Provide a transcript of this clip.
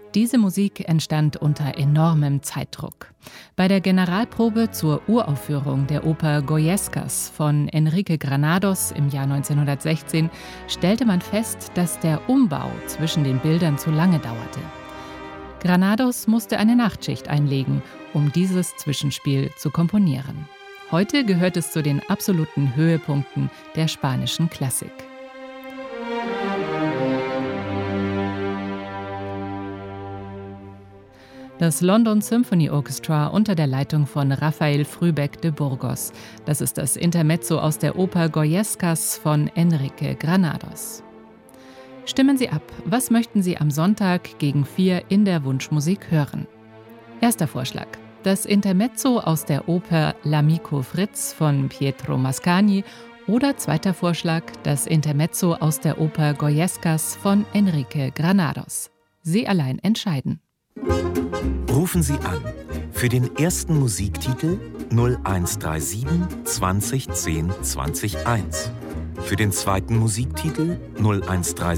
Diese Musik entstand unter enormem Zeitdruck. Bei der Generalprobe zur Uraufführung der Oper Goyescas von Enrique Granados im Jahr 1916 stellte man fest, dass der Umbau zwischen den Bildern zu lange dauerte. Granados musste eine Nachtschicht einlegen, um dieses Zwischenspiel zu komponieren. Heute gehört es zu den absoluten Höhepunkten der spanischen Klassik. Das London Symphony Orchestra unter der Leitung von Rafael Frühbeck de Burgos. Das ist das Intermezzo aus der Oper Goyescas von Enrique Granados. Stimmen Sie ab, was möchten Sie am Sonntag gegen 4 in der Wunschmusik hören? Erster Vorschlag: das Intermezzo aus der Oper L'Amico Fritz von Pietro Mascagni oder zweiter Vorschlag: das Intermezzo aus der Oper Goyescas von Enrique Granados. Sie allein entscheiden. Rufen Sie an für den ersten Musiktitel 0137 20 10 20 1, für den zweiten Musiktitel 0137